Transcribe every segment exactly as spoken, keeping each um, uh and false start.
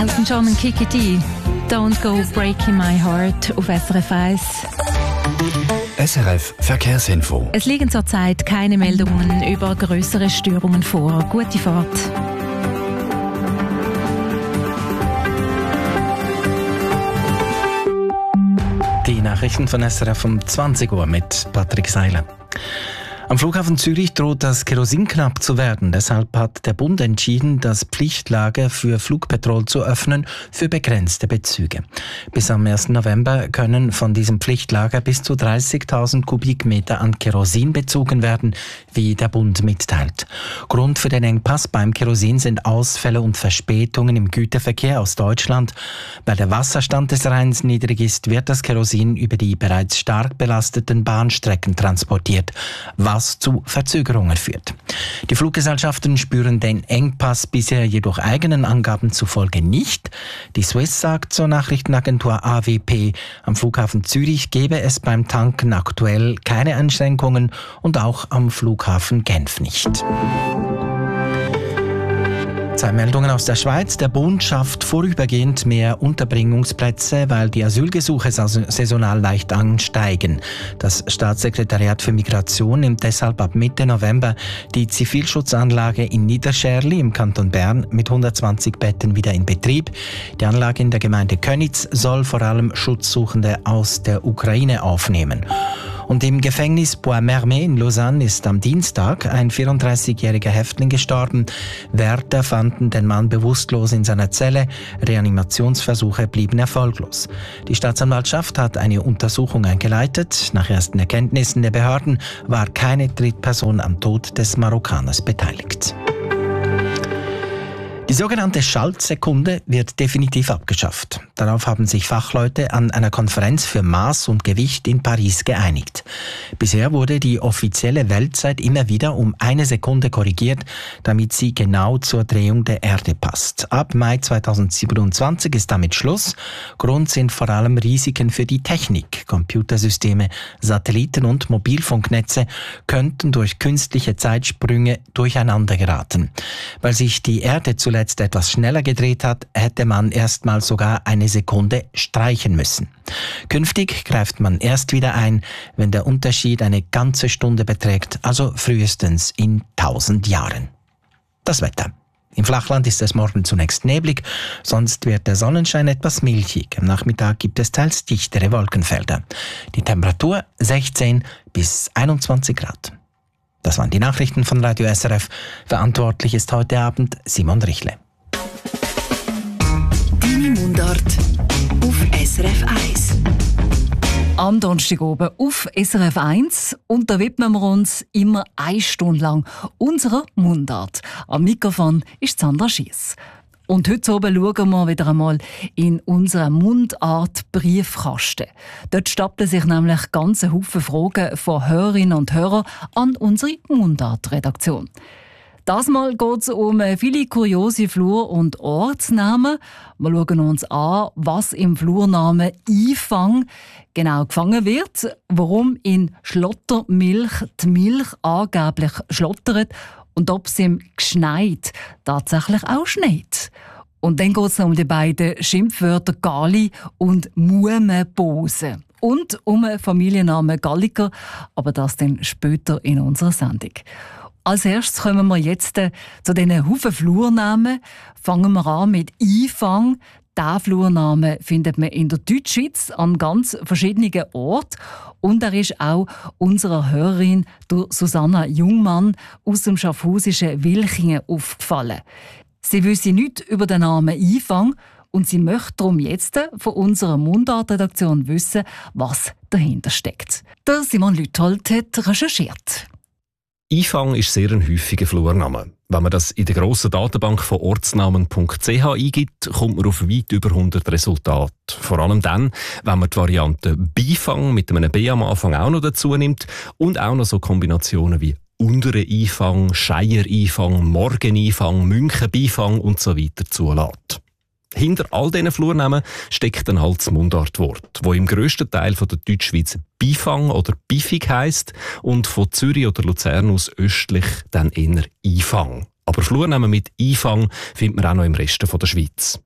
Elton John und Kiki D. Don't go breaking my heart auf S R F eins. S R F Verkehrsinfo. Es liegen zurzeit keine Meldungen über größere Störungen vor. Gute Fahrt. Die Nachrichten von S R F um zwanzig Uhr mit Patrick Seiler. Am Flughafen Zürich droht das Kerosin knapp zu werden. Deshalb hat der Bund entschieden, das Pflichtlager für Flugpetrol zu öffnen für begrenzte Bezüge. Bis am ersten November können von diesem Pflichtlager bis zu dreißigtausend Kubikmeter an Kerosin bezogen werden, wie der Bund mitteilt. Grund für den Engpass beim Kerosin sind Ausfälle und Verspätungen im Güterverkehr aus Deutschland. Weil der Wasserstand des Rheins niedrig ist, wird das Kerosin über die bereits stark belasteten Bahnstrecken transportiert, was zu Verzögerungen führt. Die Fluggesellschaften spüren den Engpass bisher jedoch eigenen Angaben zufolge nicht. Die Swiss sagt zur Nachrichtenagentur A W P, am Flughafen Zürich gebe es beim Tanken aktuell keine Einschränkungen und auch am Flughafen Genf nicht. Zwei Meldungen aus der Schweiz. Der Bund schafft vorübergehend mehr Unterbringungsplätze, weil die Asylgesuche saisonal leicht ansteigen. Das Staatssekretariat für Migration nimmt deshalb ab Mitte November die Zivilschutzanlage in Niederscherli im Kanton Bern mit hundertzwanzig Betten wieder in Betrieb. Die Anlage in der Gemeinde Köniz soll vor allem Schutzsuchende aus der Ukraine aufnehmen. Und im Gefängnis Bois-Mermet in Lausanne ist am Dienstag ein vierunddreißigjähriger Häftling gestorben. Wärter fanden den Mann bewusstlos in seiner Zelle. Reanimationsversuche blieben erfolglos. Die Staatsanwaltschaft hat eine Untersuchung eingeleitet. Nach ersten Erkenntnissen der Behörden war keine Drittperson am Tod des Marokkaners beteiligt. Die sogenannte Schaltsekunde wird definitiv abgeschafft. Darauf haben sich Fachleute an einer Konferenz für Maß und Gewicht in Paris geeinigt. Bisher wurde die offizielle Weltzeit immer wieder um eine Sekunde korrigiert, damit sie genau zur Drehung der Erde passt. Ab Mai zweitausendsiebenundzwanzig ist damit Schluss. Grund sind vor allem Risiken für die Technik. Computersysteme, Satelliten und Mobilfunknetze könnten durch künstliche Zeitsprünge durcheinander geraten. Weil sich die Erde zuletzt etwas schneller gedreht hat, hätte man erstmal sogar eine Sekunde streichen müssen. Künftig greift man erst wieder ein, wenn der Unterschied eine ganze Stunde beträgt, also frühestens in tausend Jahren. Das Wetter. Im Flachland ist es morgen zunächst neblig, sonst wird der Sonnenschein etwas milchig. Am Nachmittag gibt es teils dichtere Wolkenfelder. Die Temperatur sechzehn bis einundzwanzig Grad. Das waren die Nachrichten von Radio S R F. Verantwortlich ist heute Abend Simon Richle. Deine Mundart auf S R F eins. Am Donnerstag oben auf S R F eins und da widmen wir uns immer eine Stunde lang unserer Mundart. Am Mikrofon ist Sandra Schiess. Und heute oben schauen wir wieder einmal in unseren Mundart-Briefkasten. Dort stapeln sich nämlich ganze Haufen Fragen von Hörerinnen und Hörern an unsere Mundart-Redaktion. Das Mal geht es um viele kuriose Flur- und Ortsnamen. Wir schauen uns an, was im Flurnamen Einfang genau gefangen wird, warum in Schlottermilch die Milch angeblich schlottert und ob es im Gschneit tatsächlich auch schneit. Und dann geht es um die beiden Schimpfwörter Gali und Mumenbose. Und um den Familiennamen Galliker, aber das dann später in unserer Sendung. Als erstes kommen wir jetzt zu diesen Haufen Flurnamen. Fangen wir an mit Einfang. Diesen Flurnamen findet man in der Deutschschweiz an ganz verschiedenen Orten. Und er ist auch unserer Hörerin, der Susanna Jungmann, aus dem schaffhausischen Wilchingen aufgefallen. Sie wüsste nichts über den Namen Einfang und sie möchte darum jetzt von unserer Mundartredaktion wissen, was dahinter steckt. Der Simon Lüthold hat recherchiert. Einfang ist sehr ein häufiger Flurname. Wenn man das in der grossen Datenbank von ortsnamen punkt c h eingibt, kommt man auf weit über hundert Resultate. Vor allem dann, wenn man die Variante Beifang mit einem B am Anfang auch noch dazu nimmt und auch noch so Kombinationen wie Unteren Einfang, Scheier Einfang, Morgen Einfang, München Beifang und so weiter zulässt. Hinter all diesen Flurnamen steckt ein altes Mundartwort, das im grössten Teil der Deutschschweiz Beifang oder Biffig heisst und von Zürich oder Luzern aus östlich dann eher Einfang. Aber Flurnamen mit Einfang findet man auch noch im Rest der Schweiz.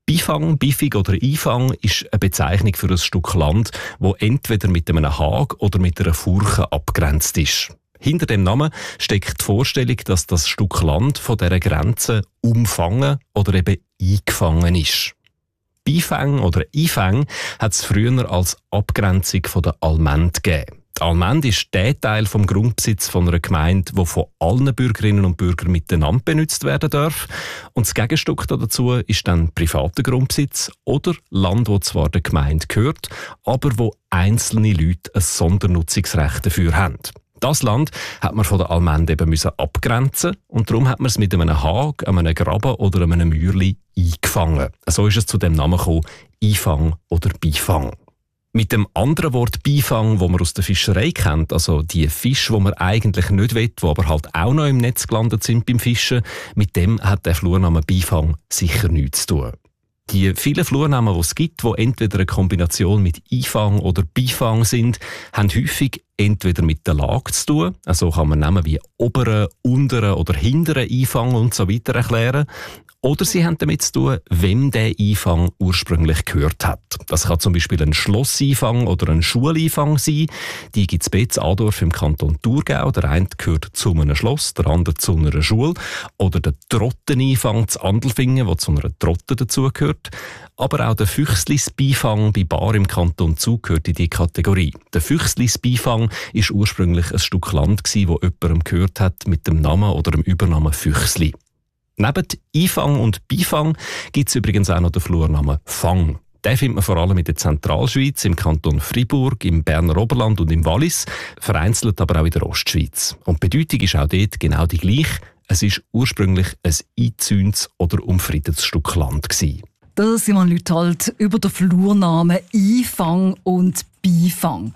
Beifang, Beifig oder Einfang ist eine Bezeichnung für ein Stück Land, wo entweder mit einem Hag oder mit einer Furche abgrenzt ist. Hinter dem Namen steckt die Vorstellung, dass das Stück Land von dieser Grenze umfangen oder eben eingefangen ist. Beifang oder Einfang hat es früher als Abgrenzung von der Allmende gegeben. Die Allmende ist der Teil vom Grundbesitz von einer Gemeinde, der von allen Bürgerinnen und Bürgern miteinander benutzt werden darf. Und das Gegenstück dazu ist dann privater Grundbesitz oder Land, das zwar der Gemeinde gehört, aber wo einzelne Leute ein Sondernutzungsrecht dafür haben. Das Land hat man von der Allmende eben müssen abgrenzen und darum hat man es mit einem Hag, einem Graben oder einem Mäuerli eingefangen. So ist es zu dem Namen gekommen, Einfang oder Beifang. Mit dem anderen Wort Beifang, das man aus der Fischerei kennt, also die Fische, die man eigentlich nicht will, die aber halt auch noch im Netz gelandet sind beim Fischen, mit dem hat der Flurname Beifang sicher nichts zu tun. Die vielen Flurnamen, die es gibt, die entweder eine Kombination mit Einfang oder Beifang sind, haben häufig entweder mit der Lage zu tun, also kann man Namen wie oberen, unteren oder hinteren Einfang und so weiter erklären, oder sie haben damit zu tun, wem der Einfang ursprünglich gehört hat. Das kann zum Beispiel ein Schlosseinfang oder ein Schuleinfang sein. Die gibt es bei Adorf im Kanton Thurgau. Der eine gehört zu einem Schloss, der andere zu einer Schule. Oder der Trotteneinfang zu Andelfingen, der zu einer Trotte dazugehört. Aber auch der Füchslis-Beifang bei Bar im Kanton Zug gehört in diese Kategorie. Der Füchslis-Beifang war ursprünglich ein Stück Land, das jemandem gehört hat mit dem Namen oder dem Übernamen Füchsli. Neben Einfang und Beifang gibt es übrigens auch noch den Flurnamen Fang. Den findet man vor allem in der Zentralschweiz, im Kanton Fribourg, im Berner Oberland und im Wallis, vereinzelt aber auch in der Ostschweiz. Und die Bedeutung ist auch dort genau die gleiche. Es war ursprünglich ein eingezäuntes oder umfriedetes Stück Land gewesen. Da sind wir Leute halt über den Flurnamen Einfang und Beifang.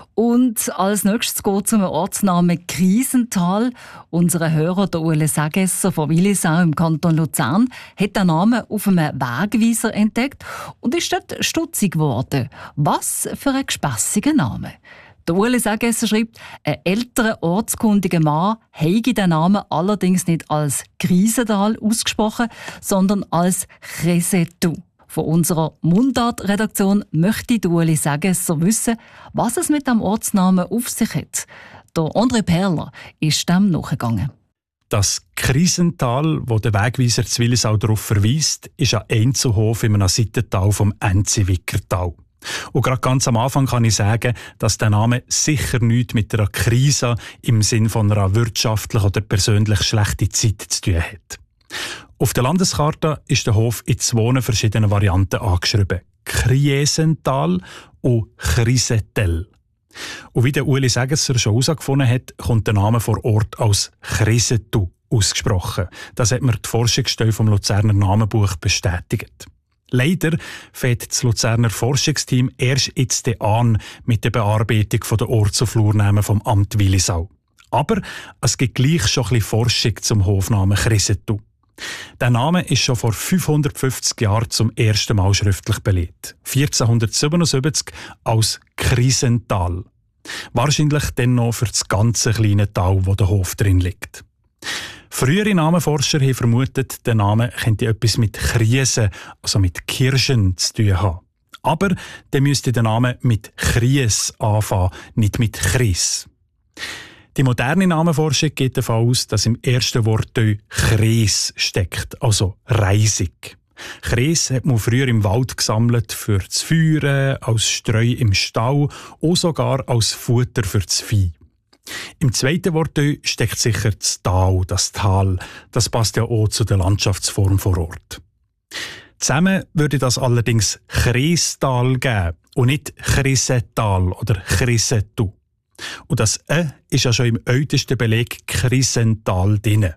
Und als nächstes geht es um den Ortsnamen Griesental. Unser Hörer, der Ueli Sagesser von Willisau im Kanton Luzern, hat den Namen auf einem Wegweiser entdeckt und ist dort stutzig geworden. Was für ein gespässiger Name. Der Ueli Sagesser schreibt, ein älterer ortskundiger Mann habe den Namen allerdings nicht als Griesental ausgesprochen, sondern als Chesetu. Von unserer Mundart-Redaktion möchte Ueli Sagesser wissen, was es mit dem Ortsnamen auf sich hat. Der André Perler ist dem nachgegangen. Das Griesental, wo der Wegweiser zu Willisau darauf verweist, ist ein Einzelhof in einem Seitental vom Enziwikertal. Und gerade ganz am Anfang kann ich sagen, dass der Name sicher nichts mit einer Krise im Sinn von einer wirtschaftlich oder persönlich schlechten Zeit zu tun hat. Auf der Landeskarte ist der Hof in zwei verschiedenen Varianten angeschrieben. Griesental und Chrysetel. Und wie der Ueli Sagesser schon herausgefunden hat, kommt der Name vor Ort als Chrysetu ausgesprochen. Das hat mir die Forschungsstelle vom Luzerner Namenbuch bestätigt. Leider fängt das Luzerner Forschungsteam erst jetzt an mit der Bearbeitung der Orts- und Flurnamen vom Amt Willisau. Aber es gibt gleich schon ein bisschen Forschung zum Hofnamen Chrysetu. Der Name ist schon vor fünfhundertfünfzig Jahren zum ersten Mal schriftlich belegt. vierzehnhundertsiebenundsiebzig als Griesental. Wahrscheinlich dann noch für das ganze kleine Tal, wo der Hof drin liegt. Frühere Namenforscher haben vermutet, der Name könnte etwas mit Kriese, also mit Kirschen, zu tun haben. Aber dann müsste der Name mit Kries anfangen, nicht mit Chris. Die moderne Namenforschung geht davon aus, dass im ersten Wort Chres steckt, also Reisig. Chres hat man früher im Wald gesammelt für das Feuern, als Streu im Stall und sogar als Futter für das Vieh. Im zweiten Wort steckt sicher das Tal, das Tal. Das passt ja auch zu der Landschaftsform vor Ort. Zusammen würde das allerdings Chrestal geben und nicht Chrysetal oder Chrysetu. Und das «ä» ist ja schon im ältesten Beleg Griesental drin.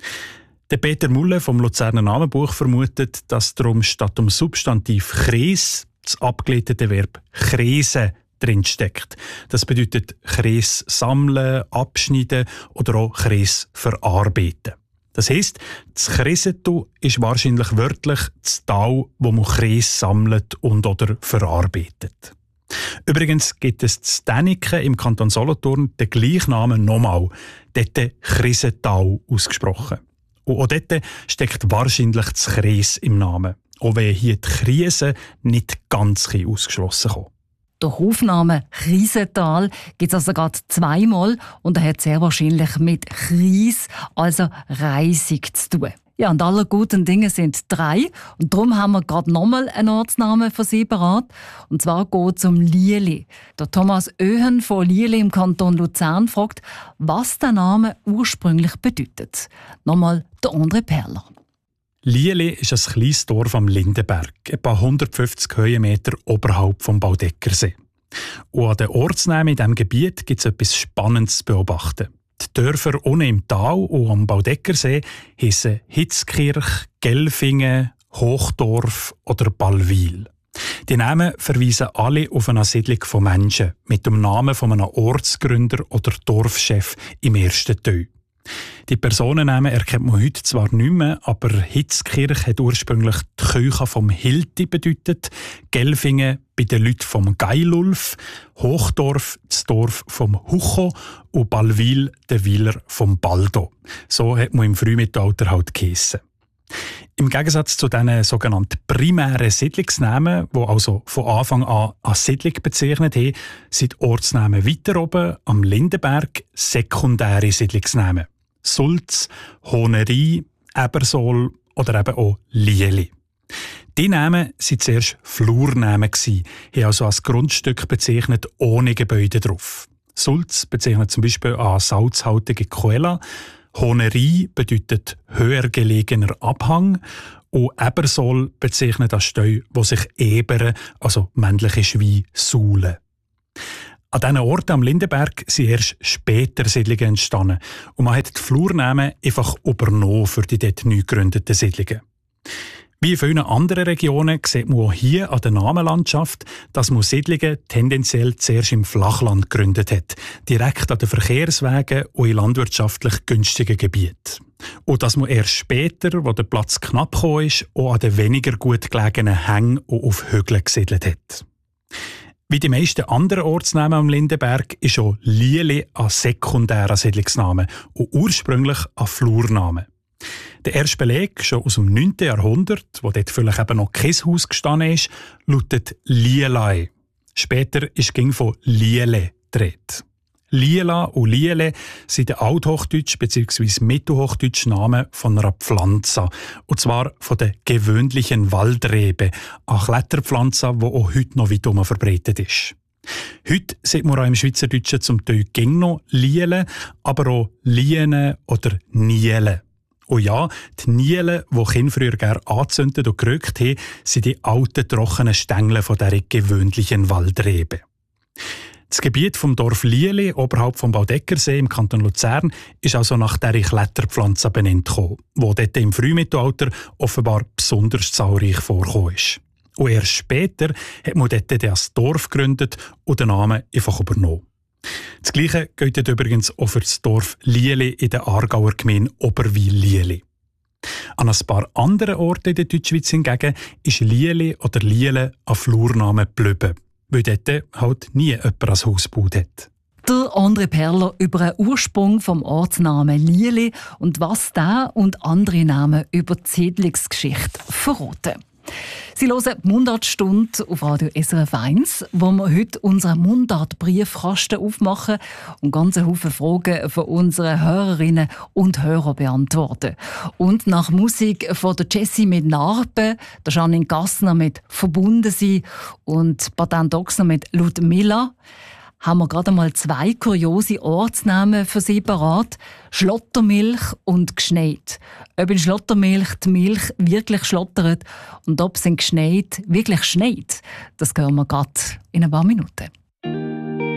Der Peter Mulle vom Luzerner Namenbuch vermutet, dass darum statt dem Substantiv «chres» das abgeleitete Verb «chrese» drinsteckt. Das bedeutet «chres» sammeln, abschneiden oder auch «chres» verarbeiten. Das heisst, das Chrysetu ist wahrscheinlich wörtlich das Tal, wo man Chres sammelt und oder verarbeitet. Übrigens gibt es zu Däniken im Kanton Solothurn den gleichen Namen nochmal, dort Chrysetal ausgesprochen. Und auch dort steckt wahrscheinlich das Chres im Namen. auch wenn hier die Krise nicht ganz ausgeschlossen kommt. Der Rufname Krisental gibt es also gerade zweimal und er hat sehr wahrscheinlich mit Krise, also Reisig, zu tun. Ja, und alle guten Dinge sind drei. Und darum haben wir gerade nochmal einen Ortsnamen für Sie parat. Und zwar geht es um Lieli. Der Thomas Oehen von Lieli im Kanton Luzern fragt, was der Name ursprünglich bedeutet. Nochmal der André Perler. Lieli ist ein kleines Dorf am Lindenberg, etwa hundertfünfzig Höhenmeter oberhalb vom Baudeckersee. Und an den Ortsnamen in diesem Gebiet gibt es etwas Spannendes zu beobachten. Die Dörfer unten im Tal und am Baudeckersee heissen Hitzkirch, Gelfingen, Hochdorf oder Ballwil. Die Namen verweisen alle auf eine Siedlung von Menschen mit dem Namen von einem Ortsgründer oder Dorfchef im ersten Teil. Die Personennamen erkennt man heute zwar nicht mehr, aber Hitzkirch hat ursprünglich die Kirche vom Hilti bedeutet, Gelfingen bei den Leuten vom Geilulf, Hochdorf das Dorf vom Hucho und Ballwil der Weiler vom Baldo. So hat man im Frühmittelalter halt geheissen. Im Gegensatz zu diesen sogenannten primären Siedlungsnamen, die also von Anfang an als Siedlung bezeichnet haben, sind die Ortsnamen weiter oben am Lindenberg sekundäre Siedlungsnamen. Sulz, Honerie, Ebersol oder eben auch Lieli. Die Namen waren zuerst Flurnamen, haben also als Grundstück bezeichnet ohne Gebäude drauf. Sulz bezeichnet zum Beispiel eine salzhaltige Quelle, Honerie bedeutet höher gelegener Abhang und Ebersol bezeichnet eine Stelle, wo sich Eberen, also männliche Schweine, saulen. An diesen Orten am Lindenberg sind erst später Siedlungen entstanden und man hat die Flurnamen einfach übernommen für die dort neu gegründeten Siedlungen. Wie in vielen anderen Regionen sieht man auch hier an der Namenlandschaft, dass man Siedlungen tendenziell zuerst im Flachland gegründet hat, direkt an den Verkehrswegen und in landwirtschaftlich günstigen Gebieten. Und dass man erst später, wo der Platz knapp gekommen ist, auch an den weniger gut gelegenen Hängen und auf Hügeln gesiedelt hat. Wie die meisten anderen Ortsnamen am Lindenberg ist auch Lieli ein sekundärer Siedlungsname und ursprünglich ein Flurname. Der erste Beleg, schon aus dem neunten Jahrhundert, wo dort vielleicht eben noch kein Haus gestanden ist, lautet Lielai. Später ist ging von Liele gedreht. Liela und Liele sind der althochdeutsch bzw. mittelhochdeutsch Namen von einer Pflanze. Und zwar von der gewöhnlichen Waldrebe, eine Kletterpflanze, die auch heute noch weit herum verbreitet ist. Heute sieht man auch im Schweizerdeutschen zum Teil ging noch Liele, aber auch Liene oder Niele. Und ja, die Nielen, die Kinder früher gerne angezündet und gerückt haben, sind die alten, trockenen Stängel von dieser gewöhnlichen Waldrebe. Das Gebiet vom Dorf Lieli, oberhalb vom Baudeckersee im Kanton Luzern, ist also nach dieser Kletterpflanze benannt worden, die dort im Frühmittelalter offenbar besonders zahlreich vorgekommen ist. Und erst später hat man dort das Dorf gegründet und den Namen einfach übernommen. Das Gleiche gilt übrigens auch für das Dorf Lieli in der Aargauer Gemeinde Oberwil-Lieli. An ein paar anderen Orten in der Deutschschweiz hingegen ist Lieli oder Liele ein Flurname geblieben, weil dort halt nie jemand als Haus gebaut hat. Der André Perler über den Ursprung vom Ortsnamen Lieli und was der und andere Namen über die Siedlungsgeschichte verraten. Sie hören die Mundartstunde auf Radio S R F eins, wo wir heute unseren Mundartbriefkasten aufmachen und ganze Haufen Fragen von unseren Hörerinnen und Hörern beantworten. Und nach Musik von der Jessie mit Narbe, der Janine Gassner mit «Verbunden sein» und Patent Ochsner mit «Ludmilla» haben wir gerade mal zwei kuriose Ortsnamen für Sie parat. Schlottermilch und Gschneit. Ob in Schlottermilch die Milch wirklich schlottert und ob es in Gschneit wirklich schneit, das hören wir gerade in ein paar Minuten.